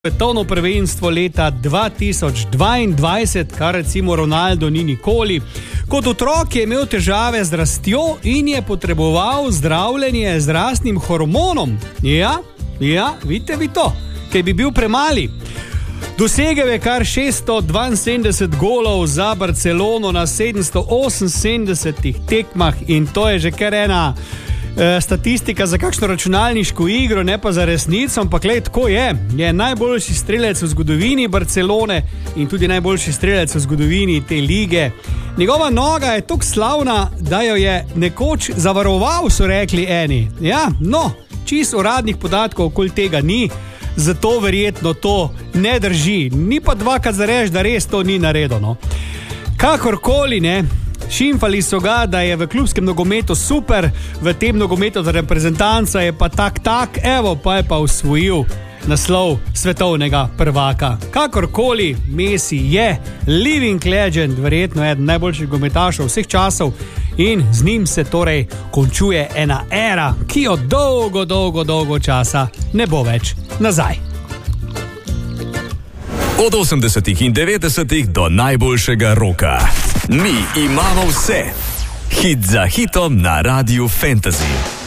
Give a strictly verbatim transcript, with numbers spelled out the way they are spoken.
Svetovno prvenstvo leta dva tisoč dvaindvajset, kar recimo Ronaldo ni nikoli. Kot otrok je imel težave z rastjo in je potreboval zdravljenje z rastnim hormonom. Ja, ja, vidite vi to, ker bi bil premali. Dosegel je kar šeststo dvainsedemdeset golov za Barcelono na sedemsto oseminsedemdesetih tekmah in to je že kar ena statistika za kakšno računalniško igro, ne pa za resnico, ampak gled, tako je. Je najboljši strelec v zgodovini Barcelone in tudi najboljši strelec v zgodovini te lige. Njegova noga je tako slavna, da jo je nekoč zavaroval, so rekli eni. Ja, no, čisto uradnih podatkov okoli tega ni, zato verjetno to ne drži. Ni pa dvakrat zareč, da res to ni naredeno. Kakorkoli, ne, šimfali so ga, da je v klubskem nogometu super, v tem nogometu za reprezentanca je pa tak tak, evo pa je pa osvojil naslov svetovnega prvaka. Kakorkoli, Messi je living legend, verjetno eden najboljših nogometašev vseh časov in z njim se torej končuje ena era, ki jo dolgo, dolgo, dolgo časa ne bo več nazaj. Od osemdesetih in devetdesetih do najboljšega roka. Mi imamo vse. Hit za hitom na Radiu Fantasy.